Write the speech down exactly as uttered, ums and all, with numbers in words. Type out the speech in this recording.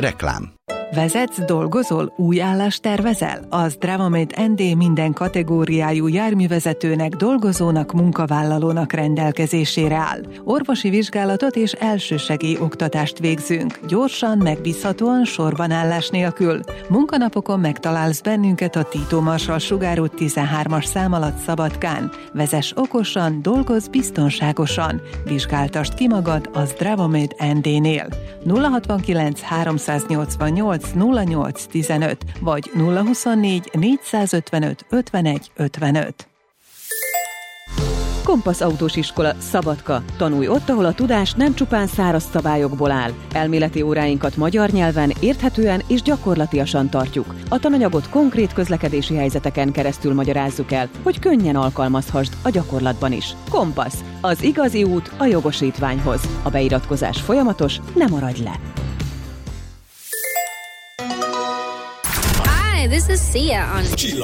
Reklám. Vezetsz, dolgozol, új állást tervezel? Az Dravamate en dé minden kategóriájú járművezetőnek, dolgozónak, munkavállalónak rendelkezésére áll. Orvosi vizsgálatot és elsősegély oktatást végzünk. Gyorsan, megbízhatóan, sorban állás nélkül. Munkanapokon megtalálsz bennünket a Tito Marsalls sugárút tizenhármas szám alatt Szabadkán. Vezess okosan, dolgozz biztonságosan. Vizsgáltasd ki magad az Dravamate en dé-nél. nulla hatvankilenc háromszáznyolcvannyolc nulla nyolc tizenöt vagy nulla huszonnégy négyszázötvenöt ötvenegy ötvenöt. Kompassz Autós Iskola, Szabadka. Tanulj ott, ahol a tudás nem csupán száraz szabályokból áll. Elméleti óráinkat magyar nyelven, érthetően és gyakorlatiasan tartjuk. A tananyagot konkrét közlekedési helyzeteken keresztül magyarázzuk el, hogy könnyen alkalmazhassd a gyakorlatban is. Kompassz. Az igazi út a jogosítványhoz. A beiratkozás folyamatos, ne maradj le! Hi, this is Sia on